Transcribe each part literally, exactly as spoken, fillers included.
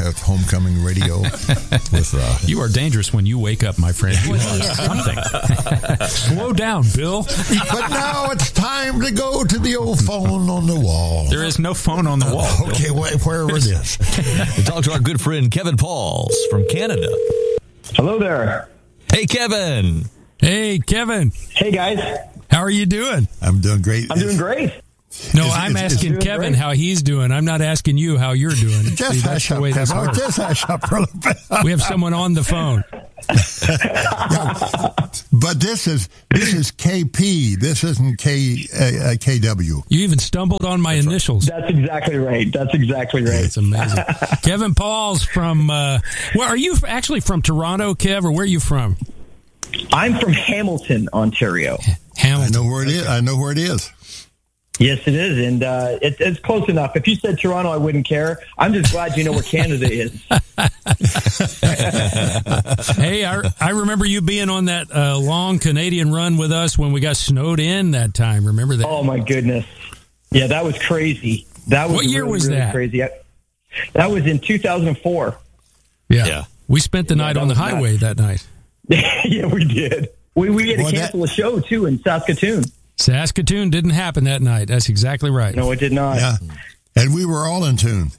at Homecoming Radio. with uh, You are dangerous when you wake up, my friend. You are something. Slow down, Bill. But now it's time to go to the old phone on the wall. There is no phone on the wall. Uh, okay, wait, where it is. We talk to our good friend Kevin Pauls from Canada. Hello there. Hey, Kevin. Hey, Kevin. Hey, guys. How are you doing? I'm doing great. I'm doing great. No, It's- I'm it's- asking it's Kevin great. how he's doing. I'm not asking you how you're doing. Just See, that's hush the up, way this Kevin. works. Just hush up for a little bit. We have someone on the phone. But this is this is K P. This isn't K uh, uh, K W. You even stumbled on my initials. That's exactly right. That's exactly right. It's amazing. Kevin Pauls from, uh, well, are you actually from Toronto, Kev, or where are you from? I'm from Hamilton, Ontario. I Hamilton. know where it is. I know where it is. Yes, it is, and uh, it, it's close enough. If you said Toronto, I wouldn't care. I'm just glad you know where Canada is. Hey, I, I remember you being on that uh, long Canadian run with us when we got snowed in that time. Remember that? Oh my goodness, yeah, that was crazy. That was What year really, was really that? Crazy. That was in two thousand four. Yeah. Yeah. We spent the Yeah, night that on the was highway nuts. that night. Yeah, we did. We we had to Well, that- cancel a show too in Saskatoon. Saskatoon didn't happen that night. That's exactly right. No, it did not. Yeah, and we were all in tune.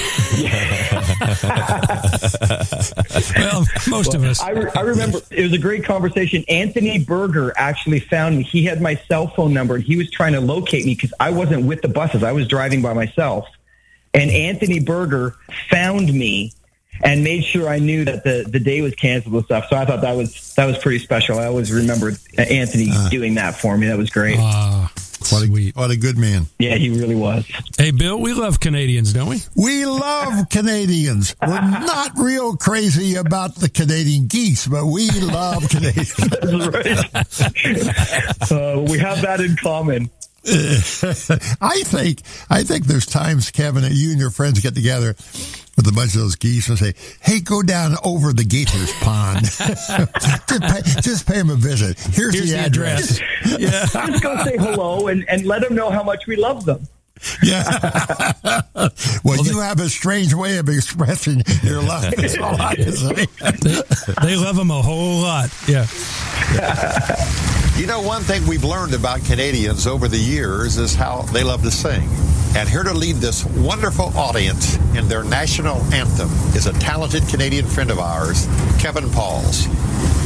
Well, most of us. I, re- I remember it was a great conversation. Anthony Berger actually found me. He had my cell phone number, and he was trying to locate me because I wasn't with the buses. I was driving by myself. And Anthony Berger found me and made sure I knew that the, the day was canceled and stuff. So I thought that was that was pretty special. I always remembered Anthony Uh. doing that for me. That was great. Ah, What a, sweet. what a good man. Yeah, he really was. Hey, Bill, we love Canadians, don't we? We love Canadians. We're not real crazy about the Canadian geese, but we love Canadians. That's right. uh, we have that in common. I think I think there's times, Kevin, that you and your friends get together with a bunch of those geese and say, "Hey, go down over the Gators Pond. just, pay, just pay them a visit. Here's, Here's the, the address." Yeah. Just go say hello and, and let them know how much we love them. Yeah. well, you have a strange way of expressing your love. That's all I can say. They, they love them a whole lot. Yeah. You know, one thing we've learned about Canadians over the years is how they love to sing. And here to lead this wonderful audience in their national anthem is a talented Canadian friend of ours, Kevin Pauls.